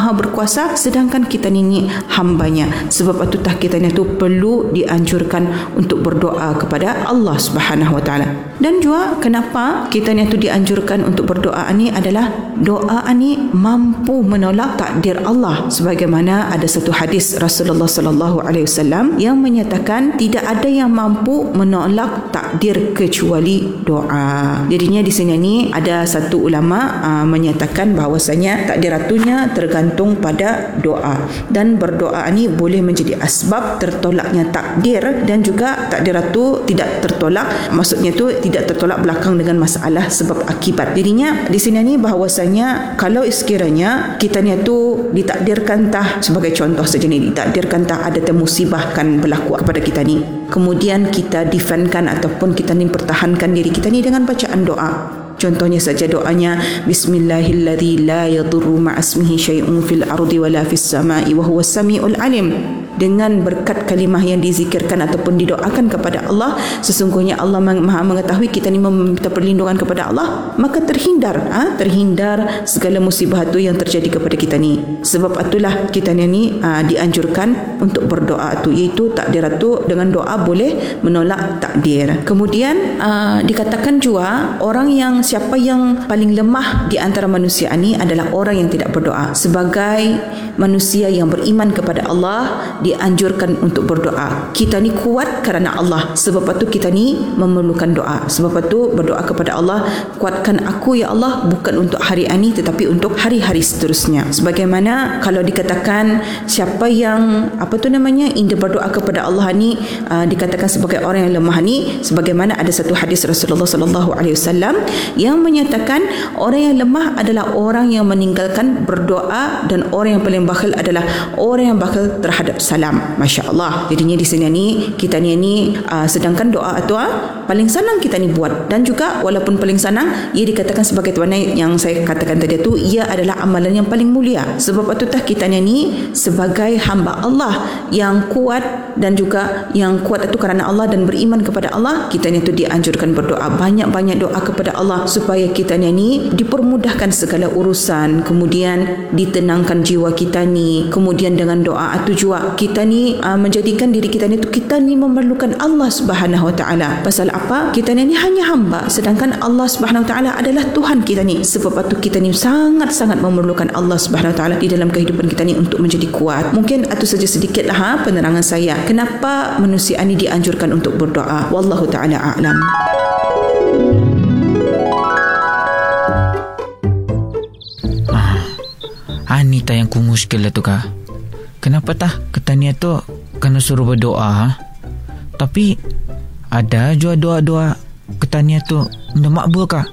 Maha Berkuasa, sedangkan kita ni hambanya. Sebab itu kita ni tu perlu dianjurkan untuk berdoa kepada Allah Subhanahu Wa Taala. Dan juga kenapa kita ni tu dianjurkan untuk berdoa ni adalah doa ni mampu menolak takdir Allah, sebagaimana ada satu hadis Rasulullah sallallahu alaihi wasallam yang menyatakan tidak ada yang mampu menolak takdir kecuali doa. Jadinya di sini ni ada satu ulama menyatakan bahawasanya takdiratunya tergantung pada doa, dan berdoa ni boleh menjadi asbab tertolaknya takdir, dan juga takdiratu tidak tertolak, maksudnya tu tidak tertolak belakang dengan masalah sebab akibat. Jadinya di sini ni bahawasanya kalau sekiranya kita ni tu ditakdirkan tah, sebagai contoh saja ni, ditakdirkan tah ada musibah kan berlaku kepada kita ni, kemudian kita defendkan ataupun kita ni pertahankan diri kita ni dengan bacaan doa. Contohnya saja doanya Bismillahilladzi la yadurru ma'asmihi syai'un fil ardi wala fis sama'i wa huwas samiul alim. Dengan berkat kalimah yang dizikirkan ataupun didoakan kepada Allah, sesungguhnya Allah Maha mengetahui, kita ni meminta perlindungan kepada Allah, maka terhindar segala musibah itu yang terjadi kepada kita ni. Sebab itulah kita ni dianjurkan untuk berdoa tu, iaitu takdir itu dengan doa boleh menolak takdir. Kemudian dikatakan juga siapa yang paling lemah di antara manusia ini adalah orang yang tidak berdoa. Sebagai manusia yang beriman kepada Allah, dianjurkan untuk berdoa. Kita ni kuat kerana Allah, sebab itu kita ni memerlukan doa. Sebab itu berdoa kepada Allah, kuatkan aku ya Allah, bukan untuk hari ini tetapi untuk hari-hari seterusnya. Sebagaimana kalau dikatakan siapa yang ingin berdoa kepada Allah ni dikatakan sebagai orang yang lemah ni, sebagaimana ada satu hadis Rasulullah sallallahu alaihi wasallam yang menyatakan orang yang lemah adalah orang yang meninggalkan berdoa, dan orang yang paling bakhil adalah orang yang bakhil terhadap salam. Masya Allah. Jadinya di sini ni kita ni sedangkan doa itu paling senang kita ni buat, dan juga walaupun paling senang, ia dikatakan sebagai tuan yang saya katakan tadi tu, ia adalah amalan yang paling mulia. Sebab itu kita ni sebagai hamba Allah yang kuat, dan juga yang kuat itu kerana Allah dan beriman kepada Allah, kita ni tu dianjurkan berdoa, banyak-banyak doa kepada Allah supaya kita ni dipermudahkan segala urusan, kemudian ditenangkan jiwa kita ni. Kemudian dengan doa itu juga kita ni menjadikan diri kita ni tu, kita ni memerlukan Allah Subhanahu Wa Taala. Pasal apa? Kita ni hanya hamba, sedangkan Allah Subhanahu Wa Taala adalah Tuhan kita ni. Sebab itu kita ni sangat-sangat memerlukan Allah Subhanahu Wa Taala di dalam kehidupan kita ni untuk menjadi kuat. Mungkin itu saja sedikitlah penerangan saya kenapa manusia ni dianjurkan untuk berdoa. Wallahu taala a'lam. Anita yang ku muskil lah tu kah. Kenapa ketania tu kena suruh berdoa tapi ada juga doa-doa ketania tu ndak makbul kah?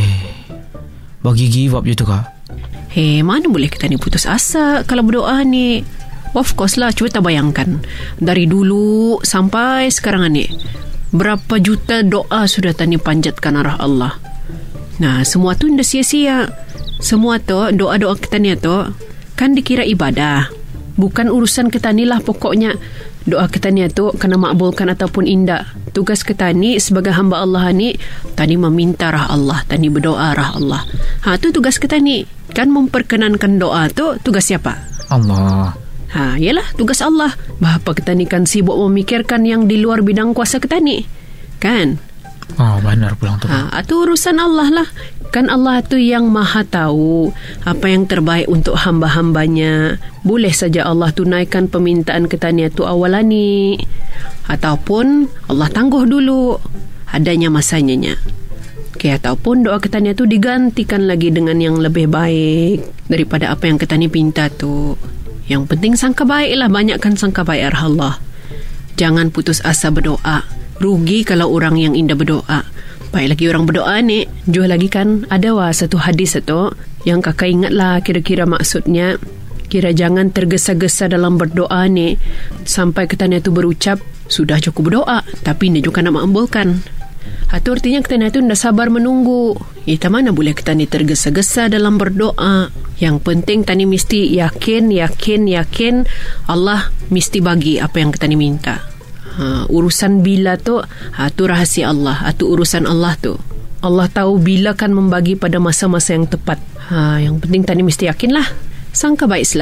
Bagi give up je tu kah? Mana boleh kita ni putus asa kalau berdoa ni. Of course lah, cuba tak bayangkan dari dulu sampai sekarang ni berapa juta doa sudah tani panjatkan arah Allah. Nah, semua tu ndak sia-sia. Semua tu doa-doa kita ni tu kan dikira ibadah. Bukan urusan kita ni lah pokoknya doa kita ni tu kena makbulkan ataupun indah. Tugas kita ni sebagai hamba Allah ni tani meminta rah Allah, tani berdoa rah Allah. Tu tugas kita ni. Kan memperkenankan doa tu tugas siapa? Allah. Yalah tugas Allah. Bahapa kita ni kan sibuk memikirkan yang di luar bidang kuasa kita ni. Kan? Benar pulang tu. Itu urusan Allah lah. Kan Allah tu yang maha tahu apa yang terbaik untuk hamba-hambanya. Boleh saja Allah tunaikan permintaan kita ni tu awalani, ataupun Allah tangguh dulu adanya masanya. Ataupun doa kita ni tu digantikan lagi dengan yang lebih baik daripada apa yang kita ni pinta tu. Yang penting sangka baik lah, banyakkan sangka baik arah Allah. Jangan putus asa berdoa. Rugi kalau orang yang indah berdoa. Baik lagi orang berdoa ni, jual lagi kan ada satu hadis itu yang kakak ingat lah kira-kira maksudnya. Kira jangan tergesa-gesa dalam berdoa ni sampai kita ni tu berucap sudah cukup berdoa tapi ni juga nak makbulkan. Itu artinya kita ni tu dah sabar menunggu. Kita mana boleh kita ni tergesa-gesa dalam berdoa. Yang penting tani mesti yakin Allah mesti bagi apa yang kita ni minta. Urusan bila tu tu rahasia Allah, tu urusan Allah tu. Allah tahu bila kan membagi pada masa-masa yang tepat. Yang penting tadi mesti yakinlah. Sangka baik selalu.